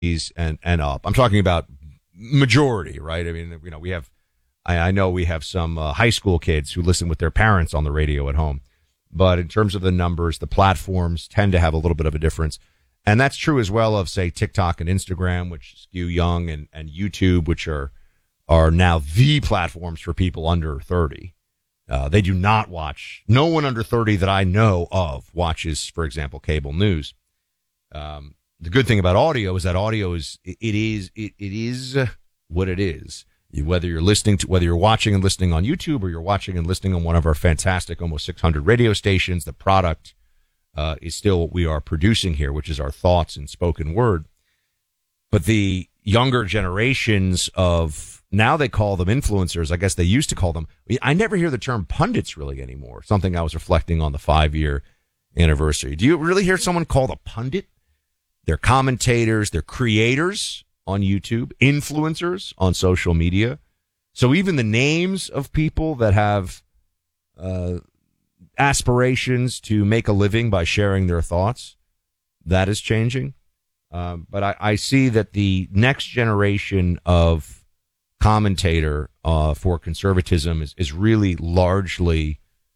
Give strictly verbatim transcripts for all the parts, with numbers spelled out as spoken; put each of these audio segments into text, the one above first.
and, and up. I'm talking about majority, right? I mean, you know, we have, I, I know we have some uh, high school kids who listen with their parents on the radio at home. But in terms of the numbers, the platforms tend to have a little bit of a difference. And that's true as well of, say, TikTok and Instagram, which skew young, and, and YouTube, which are, are now the platforms for people under thirty. Uh, they do not watch. No one under thirty that I know of watches, for example, cable news. Um, the good thing about audio is that audio is, it, it is, it, it is what it is. You, whether you're listening to, whether you're watching and listening on YouTube or you're watching and listening on one of our fantastic, almost six hundred radio stations, the product, uh, is still what we are producing here, which is our thoughts and spoken word. But the younger generations of, now they call them influencers. I guess they used to call them, I never hear the term pundits really anymore. Something I was reflecting on the five year anniversary. Do you really hear someone called a pundit? They're commentators, they're creators on YouTube, influencers on social media. So even the names of people that have uh, aspirations to make a living by sharing their thoughts, that is changing. Um, but I, I see that the next generation of commentator uh, for conservatism is, is really largely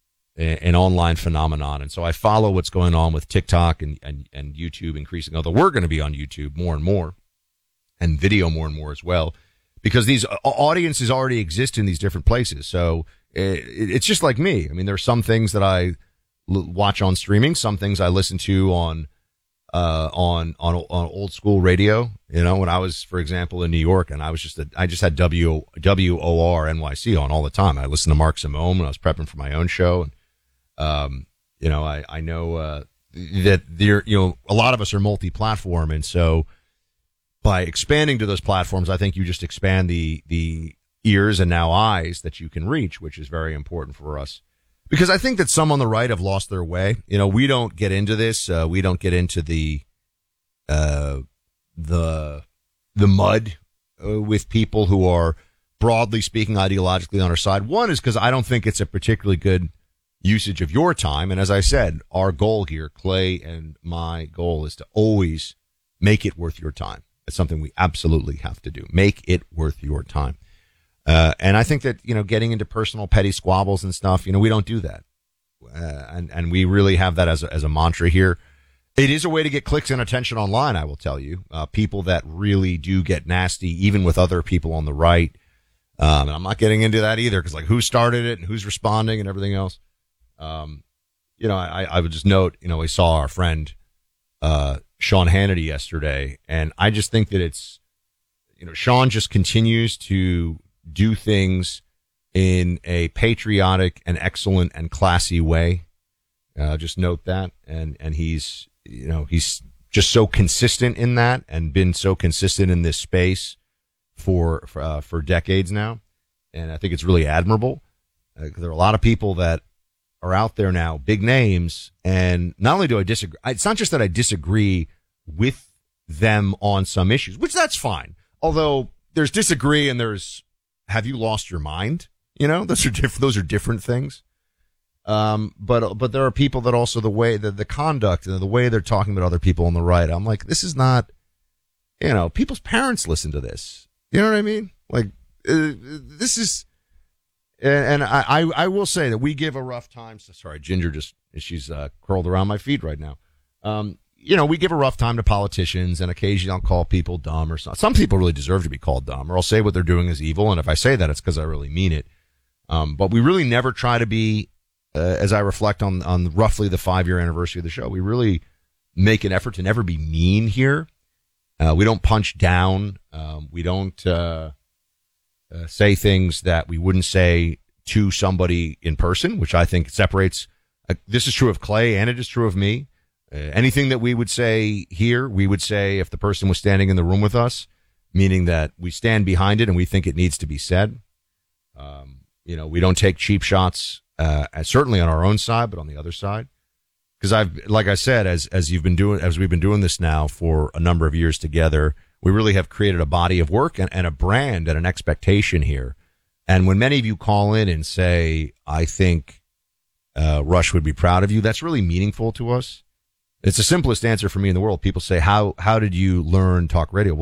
a, an online phenomenon. And so I follow what's going on with TikTok and, and, and YouTube increasing, although we're going to be on YouTube more and more, and video more and more as well, because these audiences already exist in these different places. So it, it's just like me. I mean, there are some things that I l- watch on streaming, some things I listen to on, uh, on, on, on old school radio. You know, when I was, for example, in New York, and I was just, a, I just had W, W O R N Y C on all the time. I listened to Mark Simone when I was prepping for my own show. And, um, you know, I, I know, uh, that there, you know, a lot of us are multi-platform. And so, by expanding to those platforms, I think you just expand the the ears and now eyes that you can reach, which is very important for us. Because I think that some on the right have lost their way. You know, we don't get into this. Uh, we don't get into the uh, the the mud uh, with people who are, broadly speaking, ideologically on our side. One is because I don't think it's a particularly good usage of your time. And as I said, our goal here, Clay and my goal, is to always make it worth your time. It's something we absolutely have to do. Make it worth your time. Uh, and I think that, you know, getting into personal petty squabbles and stuff, you know, we don't do that. Uh, and, and we really have that as a, as a mantra here. It is a way to get clicks and attention online, I will tell you. Uh, people that really do get nasty, even with other people on the right. Um, and I'm not getting into that either, because like who started it and who's responding and everything else. Um, you know, I, I would just note, you know, we saw our friend, uh, Sean Hannity yesterday, and I just think that it's, you know, Sean just continues to do things in a patriotic and excellent and classy way. Uh, just note that. And, and he's, you know, he's just so consistent in that and been so consistent in this space for, for, uh, for decades now. And I think it's really admirable. Uh, there are a lot of people that are out there now, big names, and not only do I disagree, it's not just that I disagree with them on some issues, which that's fine. Although there's disagree and there's, have you lost your mind? You know, those are different, those are different things. Um, but, but there are people that also the way that the conduct and the way they're talking about other people on the right, I'm like, this is not, you know, people's parents listen to this. You know what I mean? Like, uh, this is, and I, I, I will say that we give a rough time. So, sorry, Ginger just, she's, uh, curled around my feet right now. Um, you know, we give a rough time to politicians, and occasionally I'll call people dumb or something. Some people really deserve to be called dumb, or I'll say what they're doing is evil. And if I say that, it's because I really mean it. Um, but we really never try to be, uh, as I reflect on, on roughly the five year anniversary of the show, we really make an effort to never be mean here. Uh, we don't punch down. Um, we don't, uh, Uh, say things that we wouldn't say to somebody in person, which I think separates. Uh, this is true of Clay, and it is true of me. Uh, anything that we would say here, we would say if the person was standing in the room with us, meaning that we stand behind it and we think it needs to be said. Um, you know, we don't take cheap shots, uh, certainly on our own side, but on the other side. Because I've, like I said, as as you've been doing, as we've been doing this now for a number of years together, we really have created a body of work and, and a brand and an expectation here. And when many of you call in and say, I think uh, Rush would be proud of you, that's really meaningful to us. It's the simplest answer for me in the world. People say, how how did you learn talk radio? Well,